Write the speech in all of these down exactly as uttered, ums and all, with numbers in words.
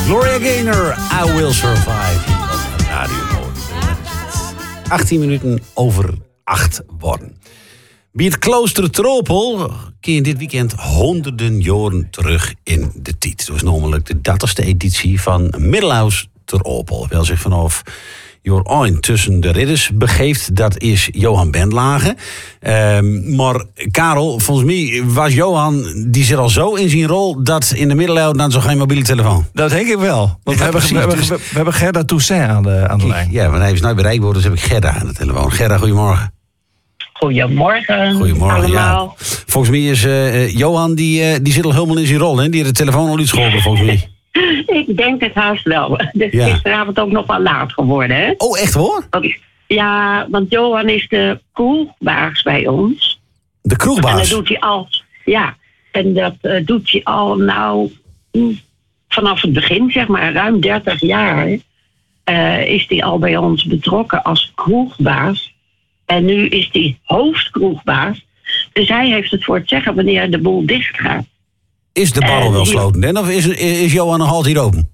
Gloria Gaynor, I Will Survive. Hier op Radio Noord. achttien minuten over acht worden. Bij het klooster Tropel keer dit weekend honderden jaren terug in de tijd. Het was namelijk de dertigste editie van Middelaus Tropel. Wel zich vanaf jaar één tussen de ridders begeeft, dat is Johan Bendlage. Um, maar Karel, volgens mij was Johan, die zit al zo in zijn rol dat in de middeleeuwen dan zo geen mobiele telefoon. Dat denk ik wel. Want Ja, we, hebben, precies, we, hebben, dus- we hebben Gerda Toussaint aan de, aan de lijn. Ja, want hij is nooit bereikt worden, dus heb ik Gerda aan de telefoon. Gerda, goedemorgen. Goedemorgen. Goedemorgen, allemaal. ja. Volgens mij is uh, Johan, die, uh, die zit al helemaal in zijn rol, hè? Die heeft de telefoon al uitgeholpen, volgens mij. Ik denk het haast wel. Het is Ja. gisteravond ook nog wel laat geworden. Hè? Oh, echt hoor? Want- Ja, want Johan is de kroegbaas bij ons. De En kroegbaas. dat doet hij al. Ja, en dat eh, doet hij al nou hm, vanaf het begin, zeg maar, ruim dertig jaar. eh, is hij al bij ons betrokken als kroegbaas. En nu is hij hoofdkroegbaas. Dus hij heeft het voor het zeggen wanneer de boel dicht gaat. Is de barrel Eh, wel hier- sloten, hè? Of is, is Johan nog altijd open?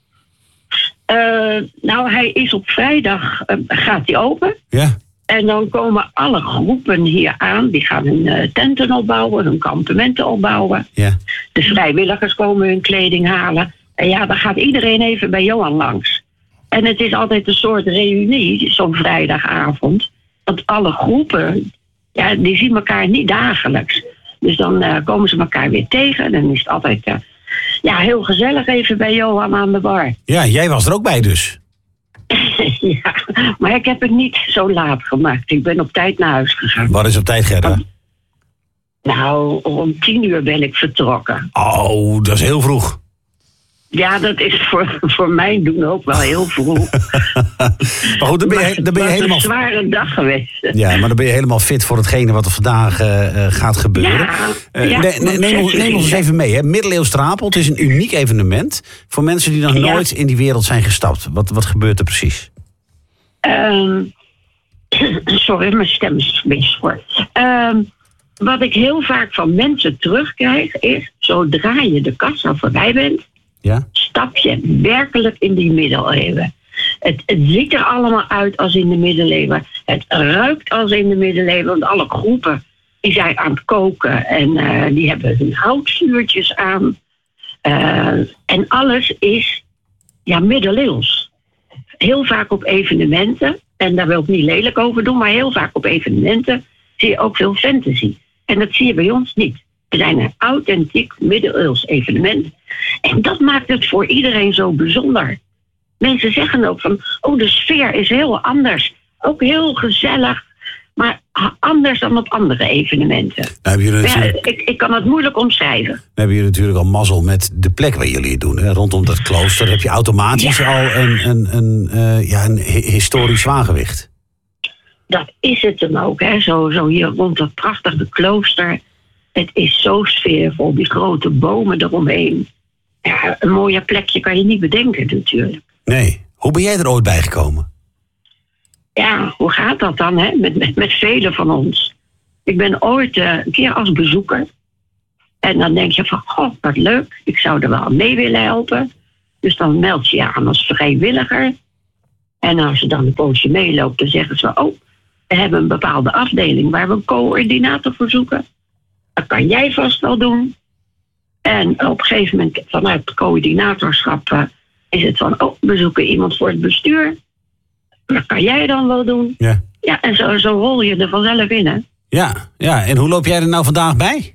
Eh, nou, hij is op vrijdag, eh, gaat hij open. Ja. En dan komen alle groepen hier aan. Die gaan hun eh, tenten opbouwen, hun kampementen opbouwen. Ja. De vrijwilligers komen hun kleding halen. En ja, dan gaat iedereen even bij Johan langs. En het is altijd een soort reunie, zo'n vrijdagavond. Want alle groepen, ja, die zien elkaar niet dagelijks. Dus dan eh, komen ze elkaar weer tegen. En dan is het altijd eh, ja, heel gezellig even bij Johan aan de bar. Ja, jij was er ook bij dus. Ja, maar ik heb het niet zo laat gemaakt. Ik ben op tijd naar huis gegaan. Wat is op tijd, Gerda? Nou, om tien uur ben ik vertrokken. Oh, dat is heel vroeg. Ja, dat is voor, voor mijn doen ook wel heel vroeg. Maar goed, dan ben Maar je, het dan ben je was helemaal... een zware dag geweest. Ja, maar dan ben je helemaal fit voor hetgene wat er vandaag uh, uh, gaat gebeuren. Ja, Uh, ja, ne- ne- neem, ons, neem ons eens even mee. Hè. Middeleeuws Trapel, het is een uniek evenement voor mensen die nog Ja. nooit in die wereld zijn gestapt. Wat, wat gebeurt er precies? Ehm, sorry, mijn stem is een beetje schor. Ehm, wat ik heel vaak van mensen terugkrijg is, zodra je de kassa voorbij bent, Ja? stap je werkelijk in die middeleeuwen. Het, het ziet er allemaal uit als in de middeleeuwen. Het ruikt als in de middeleeuwen. Want alle groepen die zijn aan het koken. En uh, die hebben hun houtvuurtjes aan. Uh, en alles is ja, middeleeuws. Heel vaak op evenementen. En daar wil ik niet lelijk over doen. Maar heel vaak op evenementen zie je ook veel fantasy. En dat zie je bij ons niet. We zijn een authentiek middeleeuws evenement. En dat maakt het voor iedereen zo bijzonder. Mensen zeggen ook van, oh, de sfeer is heel anders. Ook heel gezellig, maar anders dan op andere evenementen. Nou hebben jullie Ja, natuurlijk, ik, ik kan het moeilijk omschrijven. dan hebben jullie natuurlijk al mazzel met de plek waar jullie het doen. Hè. Rondom dat klooster heb je automatisch Ja. al een, een, een, uh, ja, een hi- historisch zwaargewicht. Dat is het dan ook, hè? Zo, zo hier rond dat prachtige klooster. Het is zo sfeervol, die grote bomen eromheen. Ja, een mooier plekje kan je niet bedenken natuurlijk. Nee. Hoe ben jij er ooit bij gekomen? Ja, hoe gaat dat dan, hè? Met, met, met velen van ons. Ik ben ooit uh, een keer als bezoeker. En dan denk je van, goh, wat leuk. Ik zou er wel aan mee willen helpen. Dus dan meld je je aan als vrijwilliger. En als je dan een poosje meeloopt, dan zeggen ze, oh, we hebben een bepaalde afdeling waar we een coördinator voor zoeken. Dat kan jij vast wel doen. En op een gegeven moment vanuit het coördinatorschap uh, is het van, oh, we zoeken iemand voor het bestuur. Dat kan jij dan wel doen. Ja. Ja, en zo, zo rol je er vanzelf in, hè. Ja, ja. En hoe loop jij er nou vandaag bij?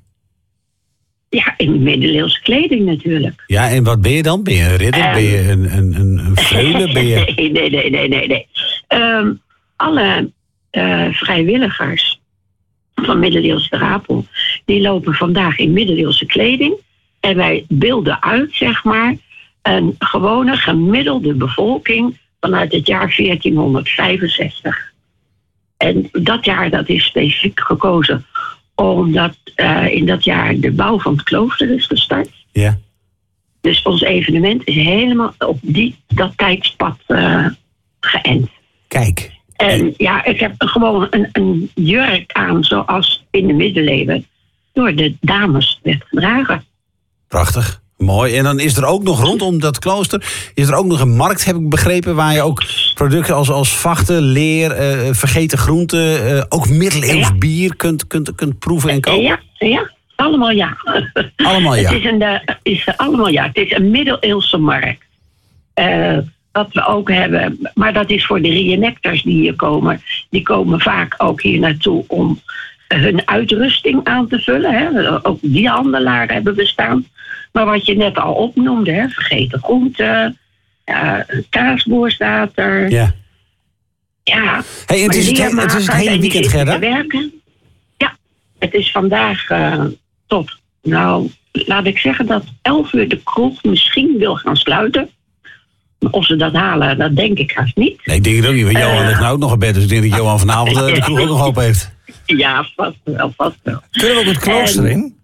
Ja, in middeleeuwse kleding natuurlijk. Ja, en wat ben je dan? Ben je een ridder? Um, ben je een, een, een, een veulen? Ben je... Nee, nee, nee, nee, nee. nee. Um, alle uh, vrijwilligers van Middeleeuwse Trapel, die lopen vandaag in middeleeuwse kleding. En wij beelden uit, zeg maar, een gewone gemiddelde bevolking vanuit het jaar veertienhonderdvijfenzestig. En dat jaar, dat is specifiek gekozen omdat uh, in dat jaar de bouw van het klooster is gestart. Ja. Dus ons evenement is helemaal op die, dat tijdspad uh, geënt. Kijk. En ja, ik heb gewoon een, een jurk aan zoals in de middeleeuwen door de dames werd gedragen. Prachtig. Mooi. En dan is er ook nog rondom dat klooster, is er ook nog een markt, heb ik begrepen, waar je ook producten als, als vachten, leer, uh, vergeten groenten, uh, ook middeleeuws Ja. bier kunt, kunt, kunt proeven en kopen. Ja, ja. Allemaal ja. Allemaal ja. Het is, een, uh, is uh, allemaal ja. Het is een middeleeuwse markt. Uh, wat we ook hebben, maar dat is voor de reenactors die hier komen. Die komen vaak ook hier naartoe om hun uitrusting aan te vullen. Hè. Ook die handelaren hebben we staan. Maar wat je net al opnoemde, hè, vergeten groenten, uh, kaasboer staat er. Ja. Ja. Hey, het, is het, he- het is het hele weekend, Gerda? Werken. Ja, het is vandaag uh, tot, nou, laat ik zeggen dat elf uur de kroeg misschien wil gaan sluiten. Of ze dat halen, dat denk ik haast niet. Nee, ik denk het ook niet, want Johan Uh, ligt nou ook nog in bed. Dus ik denk dat Johan vanavond uh, de kroeg ook nog open heeft. Ja, vast wel, vast wel. Kunnen we ook het klooster En- in?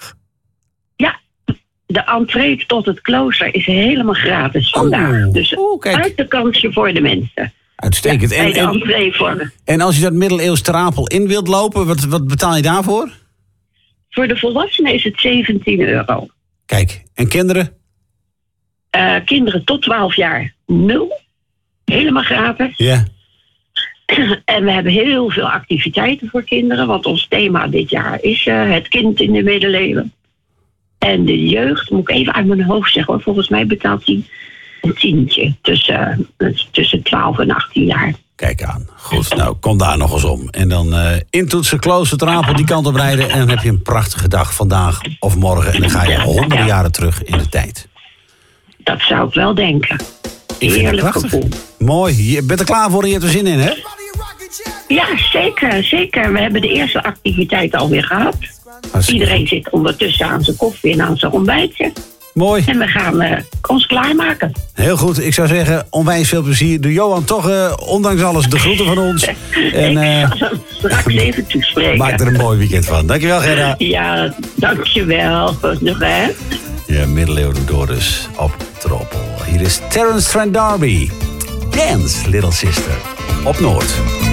Ja, de entree tot het klooster is helemaal gratis vandaag. Oeh, Dus oeh, kijk. uit de kansje voor de mensen. Uitstekend. Bij En, de en, entree voor, en als je dat middeleeuws Trapel in wilt lopen, wat, wat betaal je daarvoor? voor de volwassenen is het zeventien euro. Kijk, en kinderen? Uh, kinderen tot twaalf jaar nul. Helemaal gratis. Ja. En we hebben heel veel activiteiten voor kinderen. Want ons thema dit jaar is uh, het kind in de middeleeuwen. En de jeugd, moet ik even uit mijn hoofd zeggen hoor. Volgens mij betaalt hij een tientje. Tussen, uh, tussen twaalf en achttien jaar. Kijk aan. Goed, nou, kom daar nog eens om. En dan uh, intoetsen, klooster, Trapel, die kant op rijden. En dan heb je een prachtige dag vandaag of morgen. En dan ga je honderden jaren terug in de tijd. Dat zou ik wel denken. Ik vind het Heerlijk prachtig. gevoel. Mooi. Je bent er klaar voor en je hebt er zin in, hè? Ja, zeker, zeker. We hebben de eerste activiteit alweer gehad. Hartstikke Iedereen zit ondertussen aan zijn koffie en aan zijn ontbijtje. mooi. En we gaan uh, ons klaarmaken. Heel goed. Ik zou zeggen, onwijs veel plezier. Doe Johan toch, uh, ondanks alles, de groeten van ons. En ik uh, zal hem straks even toespreken. maak er een mooi weekend van. Dankjewel, Gerda. Ja, dankjewel. Nog hè? Ja, middeleeuwen door dus op Tropel. Hier is Terence Trent D'Arby. Dance, Little Sister. Op Noord.